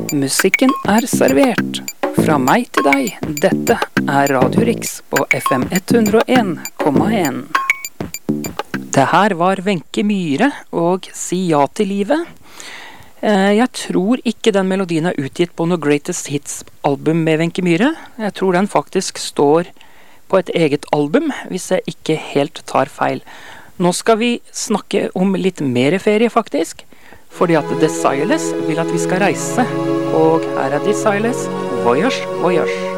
Musikken er servert. Fra meg til deg, dette er Radio Rix på FM 101,1. Det her var Wenche Myhre og Si ja til livet. Jeg tror ikke den melodien er utgitt på noe Greatest Hits-album med Wenche Myhre. Jeg tror den faktisk står på et eget album, hvis jeg ikke helt tar feil. Nå skal vi snakke om litt mer ferie faktisk, fordi at Desireless vil at vi skal reise. Og her er Desireless, Voyage, Voyage.